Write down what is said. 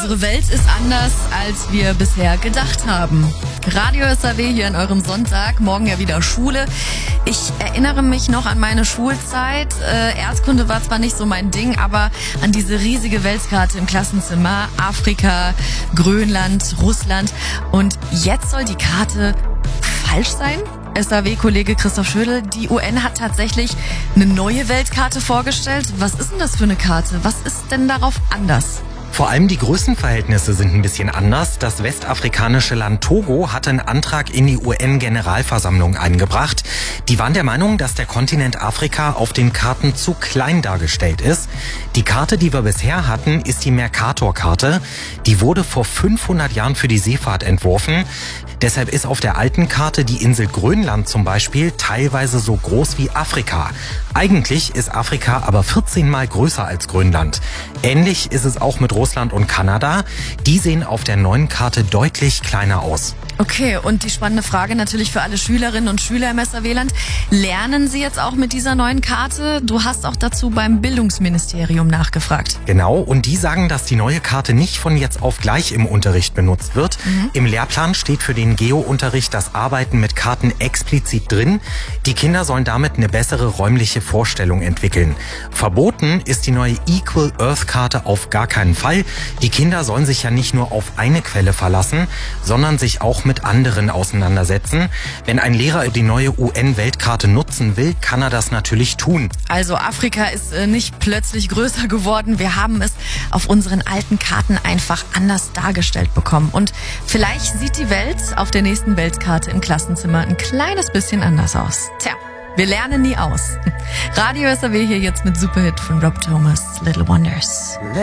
Unsere Welt ist anders, als wir bisher gedacht haben. Radio SAW hier an eurem Sonntag, morgen ja wieder Schule. Ich erinnere mich noch an meine Schulzeit. Erdkunde war zwar nicht so mein Ding, aber an diese riesige Weltkarte im Klassenzimmer. Afrika, Grönland, Russland. Und jetzt soll die Karte falsch sein? SAW-Kollege Christoph Schödel, die UN hat tatsächlich eine neue Weltkarte vorgestellt. Was ist denn das für eine Karte? Was ist denn darauf anders? Vor allem die Größenverhältnisse sind ein bisschen anders. Das westafrikanische Land Togo hatte einen Antrag in die UN-Generalversammlung eingebracht. Die waren der Meinung, dass der Kontinent Afrika auf den Karten zu klein dargestellt ist. Die Karte, die wir bisher hatten, ist die Mercator-Karte. Die wurde vor 500 Jahren für die Seefahrt entworfen. Deshalb ist auf der alten Karte die Insel Grönland zum Beispiel teilweise so groß wie Afrika. Eigentlich ist Afrika aber 14 Mal größer als Grönland. Ähnlich ist es auch mit Russland und Kanada. Die sehen auf der neuen Karte deutlich kleiner aus. Okay, und die spannende Frage natürlich für alle Schülerinnen und Schüler im SAW-Land. Lernen Sie jetzt auch mit dieser neuen Karte? Du hast auch dazu beim Bildungsministerium nachgefragt. Genau, und die sagen, dass die neue Karte nicht von jetzt auf gleich im Unterricht benutzt wird. Im Lehrplan steht für den Geo-Unterricht das Arbeiten mit Karten explizit drin. Die Kinder sollen damit eine bessere räumliche Vorstellung entwickeln. Verboten ist die neue Equal Earth-Karte auf gar keinen Fall. Die Kinder sollen sich ja nicht nur auf eine Quelle verlassen, sondern sich auch mit anderen auseinandersetzen. Wenn ein Lehrer die neue UN-Weltkarte nutzen will, kann er das natürlich tun. Also Afrika ist nicht plötzlich größer geworden. Wir haben es auf unseren alten Karten einfach anders dargestellt bekommen. Und vielleicht sieht die Welt auf der nächsten Weltkarte im Klassenzimmer ein kleines bisschen anders aus. Tja, wir lernen nie aus. Radio SAW hier jetzt mit Superhit von Rob Thomas, Little Wonders.